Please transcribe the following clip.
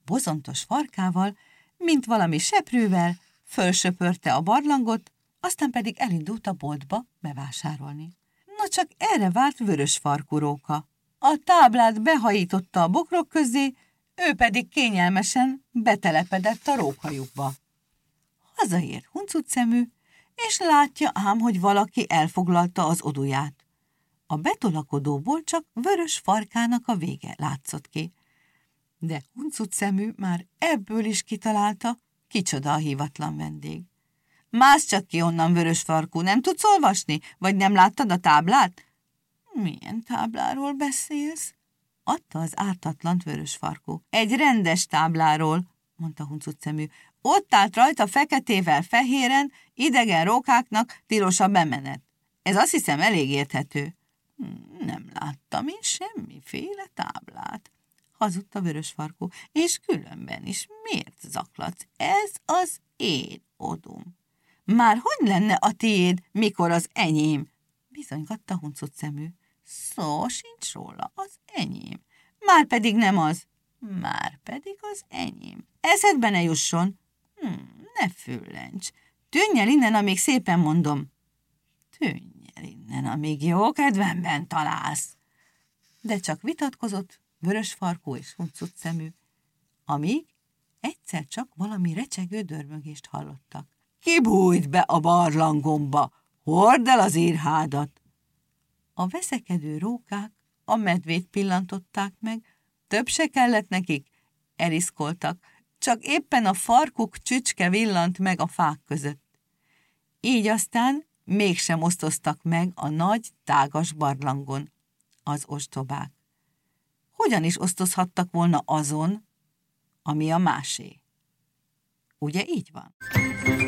bozontos farkával, mint valami seprővel, fölsöpörte a barlangot, aztán pedig elindult a boltba bevásárolni. Na csak erre várt vörösfarkú róka. A táblát behajította a bokrok közé, ő pedig kényelmesen betelepedett a rókajukba. Hazaért huncut szemű, és látja ám, hogy valaki elfoglalta az oduját. A betolakodóból csak vörös farkának a vége látszott ki. De huncut szemű már ebből is kitalálta, kicsoda a hívatlan vendég. Mász csak ki onnan, vörös farkú, nem tudsz olvasni? Vagy nem láttad a táblát? Milyen tábláról beszélsz? Adta az ártatlant vörös farkú. Egy rendes tábláról, mondta huncut szemű. Ott állt rajta feketével fehéren, idegen rókáknak tilos a bemenet. Ez azt hiszem elég érthető. Nem láttam én semmiféle táblát, hazudta vörösfarkú, és különben is miért zaklatsz? Ez az én odum. Már hogy lenne a tiéd, mikor az enyém? Bizonygatta huncut szemű. Szó sincs róla, az enyém. Márpedig nem az. Márpedig az enyém. Eszedbe ne jusson. Ne füllencs. Tűnj el innen, amíg szépen mondom. Tűnj el innen, amíg jó kedvemben találsz. De csak vitatkozott vörösfarkú és huncut szemű, amíg egyszer csak valami recsegő dörmögést hallottak. Ki bújt be a barlangomba? Hordd el az írhádat! A veszekedő rókák a medvét pillantották meg, több se kellett nekik, eriszkoltak, csak éppen a farkuk csücske villant meg a fák között. Így aztán mégsem osztoztak meg a nagy, tágas barlangon az ostobák. Hogyan is osztozhattak volna azon, ami a másé? Ugye így van?